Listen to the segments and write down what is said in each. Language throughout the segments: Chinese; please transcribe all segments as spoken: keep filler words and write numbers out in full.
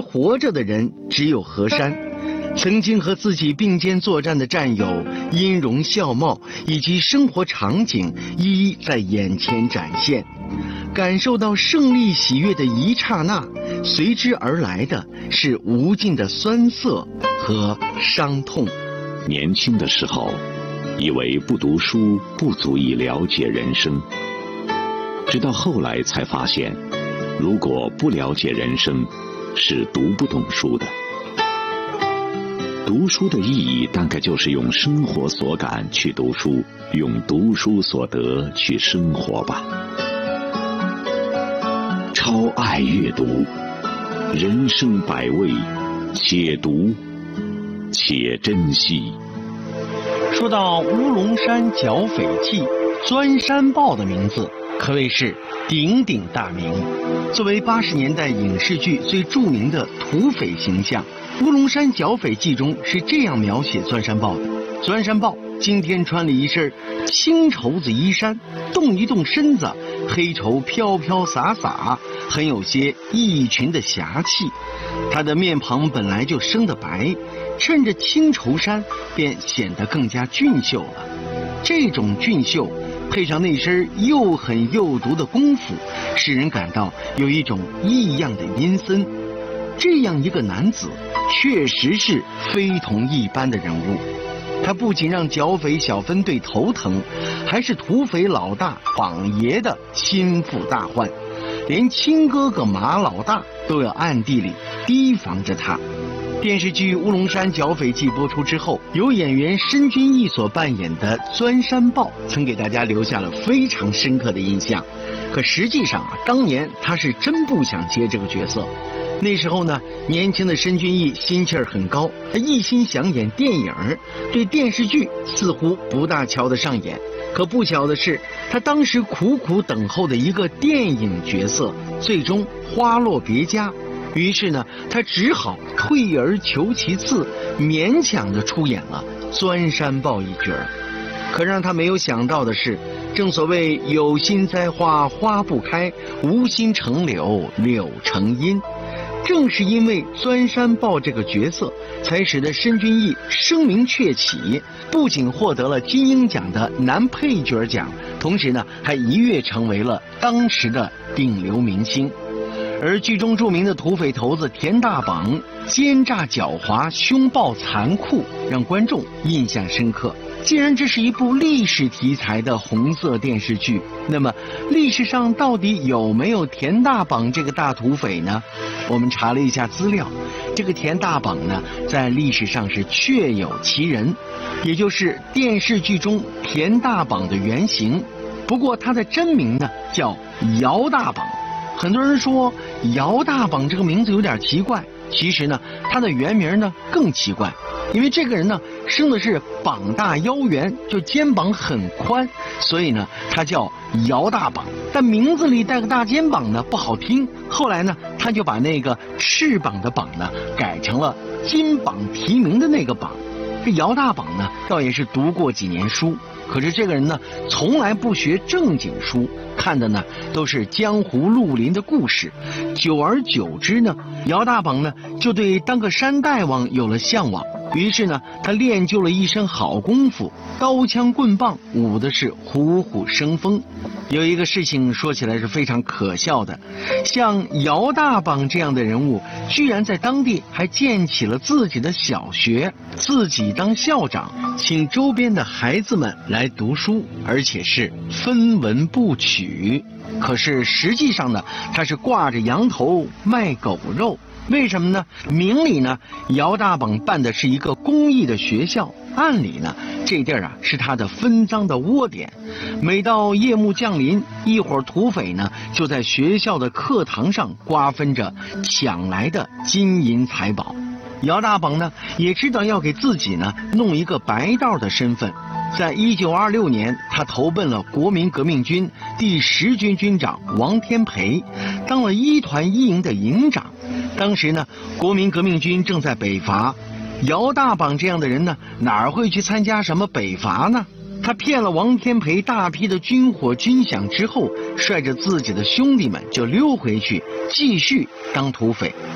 活着的人只有何山。曾经和自己并肩作战的战友，音容笑貌以及生活场景一一在眼前展现，感受到胜利喜悦的一刹那，随之而来的是无尽的酸涩和伤痛。 年轻的时候，以为不读书不足以了解人生，直到后来才发现，如果不了解人生，是读不懂书的。读书的意义大概就是用生活所感去读书，用读书所得去生活吧。超爱阅读，人生百味，且读且珍惜。 说到乌龙山剿匪记，钻山豹的名字可谓是鼎鼎大名。作为八十年代影视剧最著名的土匪形象，乌龙山剿匪记中是这样描写钻山豹的：钻山豹今天穿了一身青绸子衣衫，动一动身子，黑绸飘飘洒洒，很有些异群的侠气。他的面庞本来就生得白，衬着青绸衫便显得更加俊秀了。这种俊秀配上那身又狠又毒的功夫，使人感到有一种异样的阴森。这样一个男子确实是非同一般的人物，他不仅让剿匪小分队头疼，还是土匪老大榜爷的心腹大患，连亲哥哥马老大都要暗地里提防着他。电视剧《乌龙山剿匪记》播出之后，由演员申军毅所扮演的钻山豹曾给大家留下了非常深刻的印象。可实际上啊，当年他是真不想接这个角色。那时候呢，年轻的申军毅心气儿很高，他一心想演电影，对电视剧似乎不大瞧得上眼。可不巧的是，他当时苦苦等候的一个电影角色，最终花落别家。于是呢，他只好退而求其次，勉强地出演了钻山豹一角。可让他没有想到的是，正所谓有心栽花花不开，无心成柳柳成荫。正是因为钻山豹这个角色，才使得申军毅声名鹊起，不仅获得了金鹰奖的男配角奖，同时呢，还一跃成为了当时的顶流明星。而剧中著名的土匪头子田大绑奸诈狡猾、凶暴残酷，让观众印象深刻。既然这是一部历史题材的红色电视剧，那么历史上到底有没有田大绑这个大土匪呢？我们查了一下资料，这个田大绑呢，在历史上是确有其人，也就是电视剧中田大绑的原型。不过他的真名呢叫姚大绑。很多人说姚大绑这个名字有点奇怪，其实呢，他的原名呢更奇怪，因为这个人呢生的是膀大腰圆，就肩膀很宽，所以呢他叫姚大绑。但名字里带个大肩膀呢不好听，后来呢他就把那个翅膀的膀呢改成了金榜题名的那个榜。这姚大绑呢倒也是读过几年书，可是这个人呢从来不学正经书，看的呢都是江湖绿林的故事。久而久之呢，姚大绑呢就对当个山大王有了向往，于是呢他练就了一身好功夫，刀枪棍棒舞的是虎虎生风。有一个事情说起来是非常可笑的，像姚大绑这样的人物，居然在当地还建起了自己的小学，自己当校长，请周边的孩子们来读书，而且是分文不取。可是实际上呢，他是挂着羊头卖狗肉。为什么呢？明里呢，姚大绑办的是一个公益的学校，暗里呢，这地儿啊是他的分赃的窝点。每到夜幕降临，一伙土匪呢就在学校的课堂上瓜分着抢来的金银财宝。姚大绑呢也知道要给自己呢弄一个白道的身份，在一九二六年，他投奔了国民革命军第十军军长王天培，当了一团一营的营长。当时呢，国民革命军正在北伐，姚大绑这样的人呢，哪会去参加什么北伐呢？他骗了王天培大批的军火军饷之后，率着自己的兄弟们就溜回去，继续当土匪。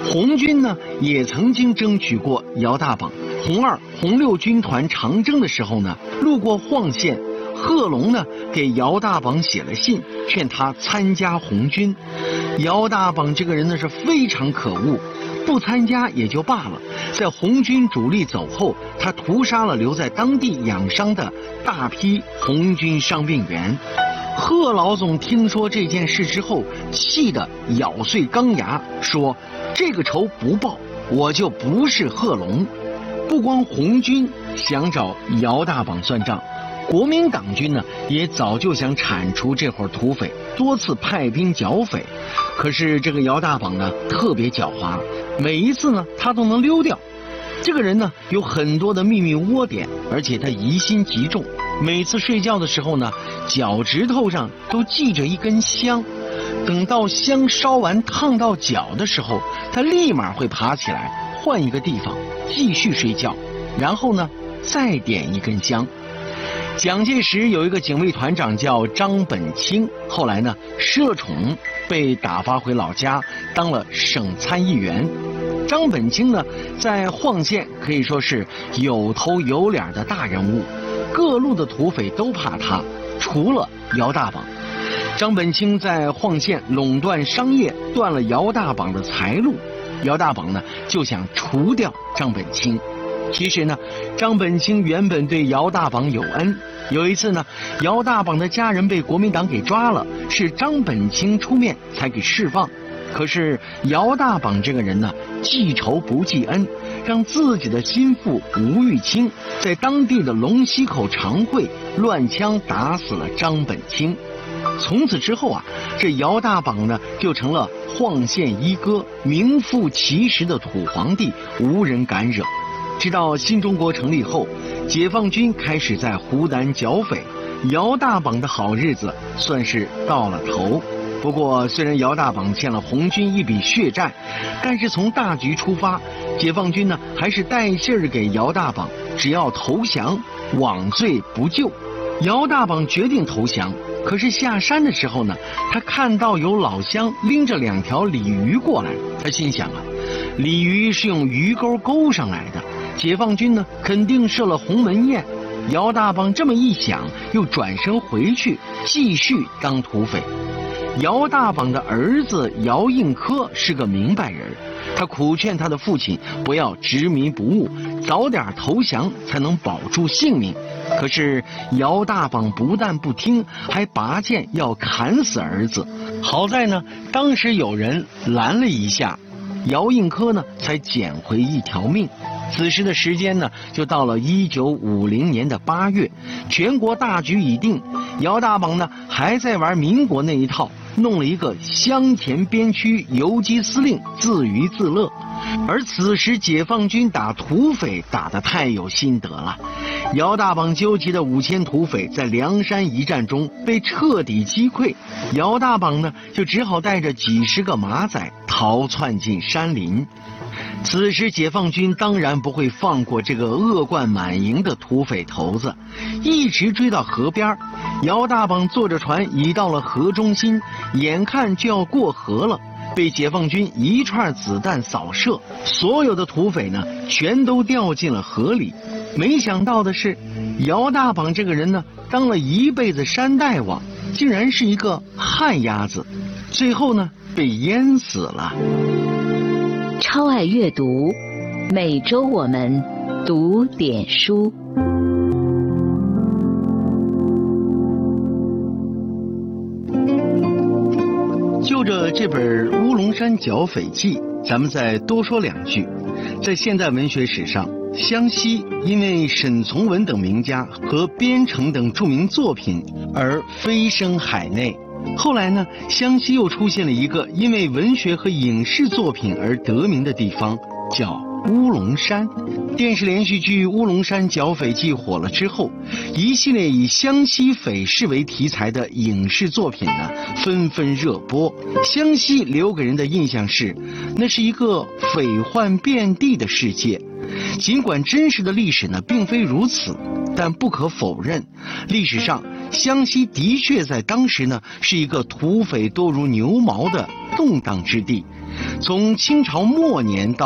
红军呢也曾经争取过姚大榜。红二、红六军团长征的时候呢，路过晃县，贺龙呢给姚大榜写了信，劝他参加红军。姚大榜这个人呢是非常可恶，不参加也就罢了，在红军主力走后，他屠杀了留在当地养伤的大批红军伤病员。贺老总听说这件事之后，气得咬碎钢牙，说：“这个仇不报，我就不是贺龙。”不光红军想找姚大榜算账，国民党军呢也早就想铲除这伙土匪，多次派兵剿匪。可是这个姚大榜呢特别狡猾，每一次呢他都能溜掉。这个人呢有很多的秘密窝点，而且他疑心极重，每次睡觉的时候呢，脚趾头上都系着一根香，等到香烧完烫到脚的时候，他立马会爬起来换一个地方继续睡觉，然后呢再点一根香。蒋介石有一个警卫团长叫张本清，后来呢失了宠，被打发回老家当了省参议员。张本清呢在晃县可以说是有头有脸的大人物，各路的土匪都怕他，除了姚大榜。张本清在晃县垄断商业，断了姚大榜的财路，姚大榜呢就想除掉张本清。其实呢，张本清原本对姚大榜有恩。有一次呢，姚大榜的家人被国民党给抓了，是张本清出面才给释放。可是姚大榜这个人呢，记仇不记恩，让自己的心腹吴玉清在当地的龙溪口长会乱枪打死了张本清。从此之后啊，这姚大榜呢就成了晃县一哥，名副其实的土皇帝，无人敢惹。直到新中国成立后，解放军开始在湖南剿匪，姚大榜的好日子算是到了头。不过虽然姚大榜欠了红军一笔血债，但是从大局出发，解放军呢还是带信儿给姚大榜，只要投降，枉罪不救。姚大榜决定投降，可是下山的时候呢，他看到有老乡拎着两条鲤鱼过来，他心想啊，鲤鱼是用鱼钩勾上来的，解放军呢肯定设了鸿门宴。姚大榜这么一想，又转身回去继续当土匪。姚大榜的儿子姚应科是个明白人，他苦劝他的父亲不要执迷不悟，早点投降才能保住性命。可是姚大榜不但不听，还拔剑要砍死儿子。好在呢，当时有人拦了一下，姚应科呢才捡回一条命。此时的时间呢，就到了一九五零年的八月，全国大局已定，姚大榜呢还在玩民国那一套，弄了一个湘黔边区游击司令，自娱自乐。而此时解放军打土匪打得太有心得了，姚大榜纠集的五千土匪在梁山一战中被彻底击溃，姚大榜呢就只好带着几十个马仔逃窜进山林。此时解放军当然不会放过这个恶贯满盈的土匪头子，一直追到河边。姚大榜坐着船已到了河中心，眼看就要过河了，被解放军一串子弹扫射，所有的土匪呢全都掉进了河里。没想到的是，姚大榜这个人呢当了一辈子山大王，竟然是一个旱鸭子，最后呢被淹死了。 超爱阅读，每周我们读点书。 就着这本《乌龙山剿匪记》，咱们再多说两句。在现代文学史上，湘西因为沈从文等名家和边城等著名作品而飞升海内。后来呢，湘西又出现了一个因为文学和影视作品而得名的地方，叫乌龙山。电视连续剧《乌龙山剿匪记》火了之后，一系列以湘西匪事为题材的影视作品呢纷纷热播。湘西留给人的印象是，那是一个匪患遍地的世界。尽管真实的历史呢并非如此，但不可否认，历史上湘西的确在当时呢是一个土匪多如牛毛的动荡之地。 从清朝末年到